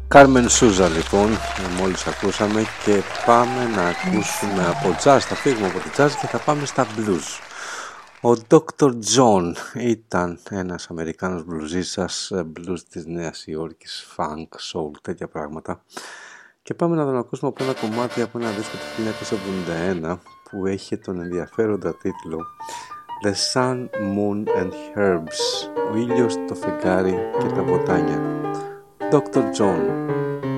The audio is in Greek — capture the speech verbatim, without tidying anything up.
Κάρμεν Σούζα λοιπόν, μόλις ακούσαμε, και πάμε να ακούσουμε από jazz, θα φύγουμε από το jazz και θα πάμε στα blues. Ο ντόκτορ John ήταν ένας Αμερικάνος μπλουζίστας, blues της Νέας Υόρκης, funk, soul, τέτοια πράγματα. Και πάμε να τον ακούσουμε από ένα κομμάτι από ένα δίσκο του χίλια εννιακόσια εβδομήντα ένα που έχει τον ενδιαφέροντα τίτλο The Sun, Moon and Herbs, ο ήλιος, το φεγγάρι και τα βοτάνια. ντόκτορ John.